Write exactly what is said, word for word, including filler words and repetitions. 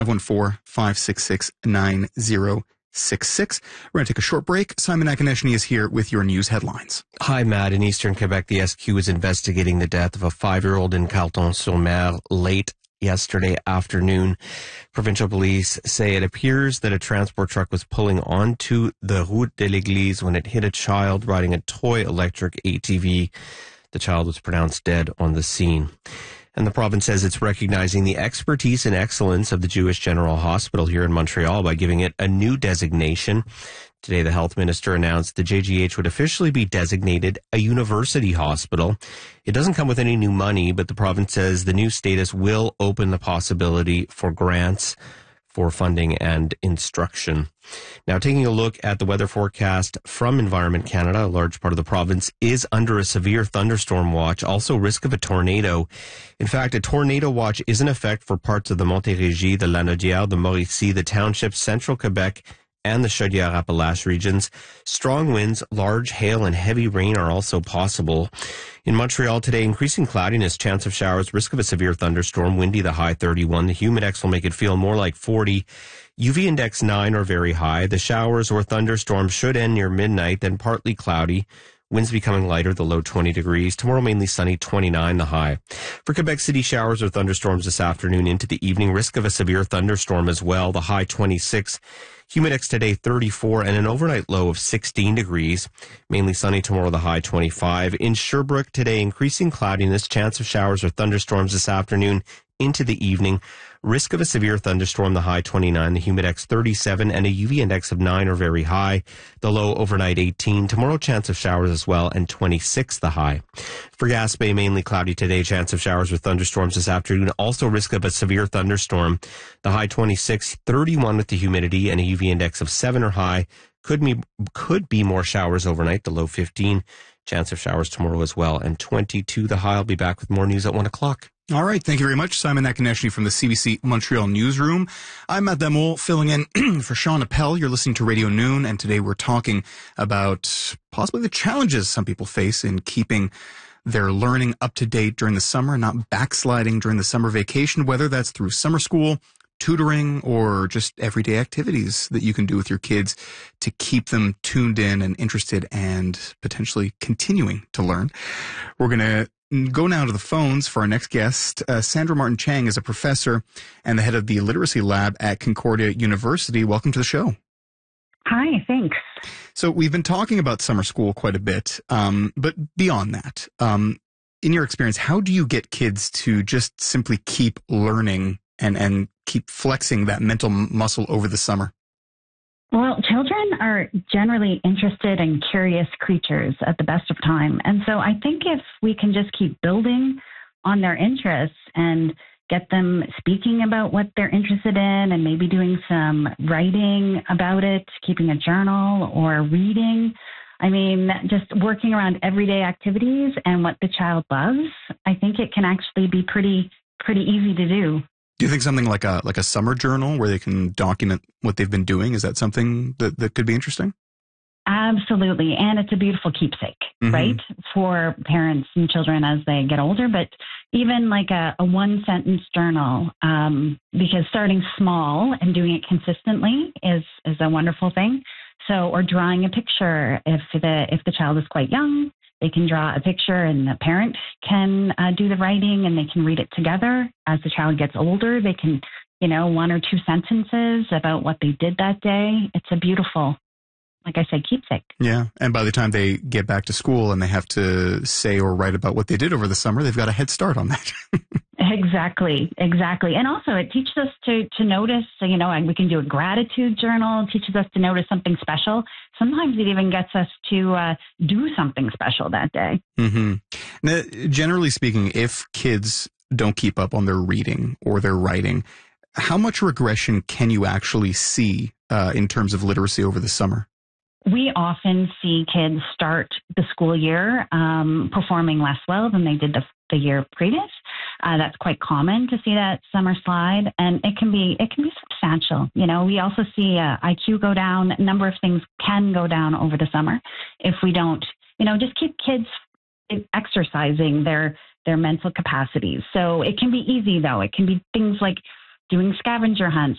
five one four, five six six, nine zero six six. We're going to take a short break. Simon Akonechny is here with your news headlines. Hi, Matt. In eastern Quebec, the S Q is investigating the death of a five-year-old in Carleton-sur-Mer late yesterday afternoon. Provincial police say it appears that a transport truck was pulling onto the Route de l'Église when it hit a child riding a toy electric A T V. The child was pronounced dead on the scene. And the province says it's recognizing the expertise and excellence of the Jewish General Hospital here in Montreal by giving it a new designation. Today, the health minister announced the J G H would officially be designated a university hospital. It doesn't come with any new money, but the province says the new status will open the possibility for grants for funding and instruction. Now, taking a look at the weather forecast from Environment Canada, a large part of the province is under a severe thunderstorm watch, also risk of a tornado. In fact, a tornado watch is in effect for parts of the Montérégie, the Lanaudière, the Mauricie, the townships, central Quebec, and the Chaudière-Appalaches regions. Strong winds, large hail, and heavy rain are also possible. In Montreal today, increasing cloudiness, chance of showers, risk of a severe thunderstorm, windy, the high thirty-one. The humidex will make it feel more like forty. U V index nine or very high. The showers or thunderstorms should end near midnight, then partly cloudy. Winds becoming lighter, the low twenty degrees. Tomorrow, mainly sunny, twenty-nine, the high. For Quebec City, showers or thunderstorms this afternoon into the evening. Risk of a severe thunderstorm as well, the high twenty-six. Humidex today, thirty-four, and an overnight low of sixteen degrees. Mainly sunny tomorrow, the high twenty-five. In Sherbrooke today, increasing cloudiness, chance of showers or thunderstorms this afternoon into the evening. Risk of a severe thunderstorm, the high twenty-nine, the humidex thirty-seven, and a U V index of nine or very high. The low overnight eighteen. Tomorrow, chance of showers as well, and twenty-six, the high. For Gaspé, mainly cloudy today, chance of showers or thunderstorms this afternoon. Also risk of a severe thunderstorm. The high twenty-six, thirty-one with the humidity, and a U V index of seven or high. Could be, could be more showers overnight, the low fifteen. Chance of showers tomorrow as well, and twenty-two, the high. I'll be back with more news at one o'clock. All right. Thank you very much, Simon Akonechny from the C B C Montreal newsroom. I'm Matt Damour, filling in for Sean Appel. You're listening to Radio Noon, and today we're talking about possibly the challenges some people face in keeping their learning up to date during the summer, not backsliding during the summer vacation, whether that's through summer school, tutoring, or just everyday activities that you can do with your kids to keep them tuned in and interested and potentially continuing to learn. We're going to go now to the phones for our next guest. Uh, Sandra Martin Chang is a professor and the head of the Literacy Lab at Concordia University. Welcome to the show. Hi, thanks. So we've been talking about summer school quite a bit, um, but beyond that, um, in your experience, how do you get kids to just simply keep learning and, and keep flexing that mental muscle over the summer? Well, children are generally interested and curious creatures at the best of time. And so I think if we can just keep building on their interests and get them speaking about what they're interested in and maybe doing some writing about it, keeping a journal or reading, I mean, just working around everyday activities and what the child loves, I think it can actually be pretty, pretty easy to do. Do you think something like a like a summer journal where they can document what they've been doing, is that something that, that could be interesting? Absolutely. And it's a beautiful keepsake, mm-hmm. right, for parents and children as they get older. But even like a, a one sentence journal, um, because starting small and doing it consistently is, is a wonderful thing. So, or drawing a picture if the if the child is quite young. They can draw a picture and the parent can uh, do the writing and they can read it together. As the child gets older, they can, you know, one or two sentences about what they did that day. It's a beautiful, like I said, keepsake. Yeah. And by the time they get back to school and they have to say or write about what they did over the summer, they've got a head start on that. Exactly. Exactly. And also it teaches us to, to notice, you know, we can do a gratitude journal. It teaches us to notice something special. Sometimes it even gets us to uh, do something special that day. Mm-hmm. Now, generally speaking, if kids don't keep up on their reading or their writing, how much regression can you actually see uh, in terms of literacy over the summer? We often see kids start the school year um, performing less well than they did the, the year previous. Uh, that's quite common to see that summer slide, and it can be it can be substantial. You know, we also see uh, I Q go down. A number of things can go down over the summer if we don't, you know, just keep kids exercising their their mental capacities. So it can be easy, though. It can be things like doing scavenger hunts,